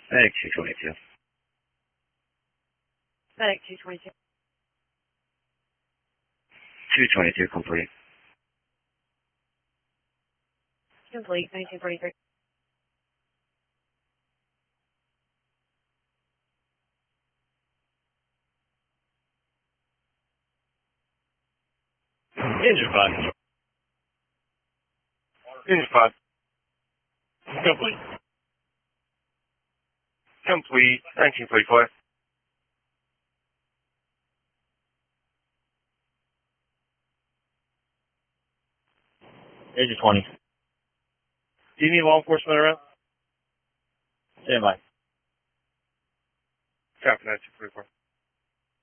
Medic 222. Medic 222. 222 complete. Complete, 1943. Engine 5. Engine 5. Complete. Complete, 1945. Engine 20. Do you need law enforcement around? Stand by. Copy that, 244.